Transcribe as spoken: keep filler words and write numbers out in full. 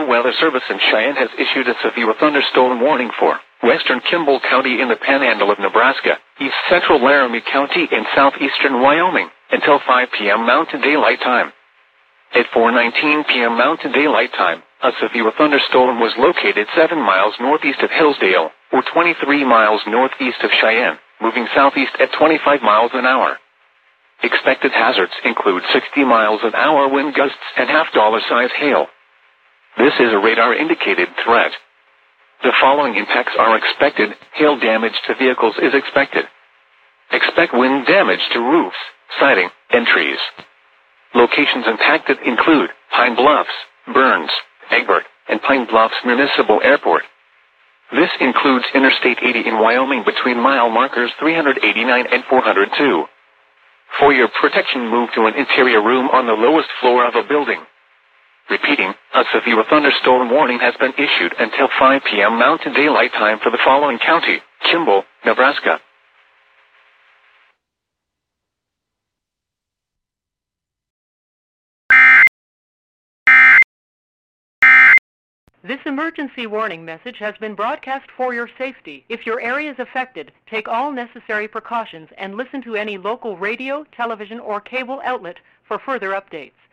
National Weather Service in Cheyenne has issued a severe thunderstorm warning for western Kimball County in the Panhandle of Nebraska, east central Laramie County, and southeastern Wyoming until five p.m. Mountain Daylight Time. At four nineteen p.m. Mountain Daylight Time, a severe thunderstorm was located seven miles northeast of Hillsdale, or twenty-three miles northeast of Cheyenne, moving southeast at twenty-five miles an hour. Expected hazards include sixty miles an hour wind gusts and half-dollar size hail. This is a radar-indicated threat. The following impacts are expected. Hail damage to vehicles is expected. Expect wind damage to roofs, siding, and trees. Locations impacted include Pine Bluffs, Burns, Egbert, and Pine Bluffs Municipal Airport. This includes Interstate eighty in Wyoming between mile markers three eighty-nine and four oh two. For your protection, move to an interior room on the lowest floor of a building. Repeating, a severe thunderstorm warning has been issued until five p.m. Mountain Daylight Time for the following county: Kimball, Nebraska. This emergency warning message has been broadcast for your safety. If your area is affected, take all necessary precautions and listen to any local radio, television, or cable outlet for further updates.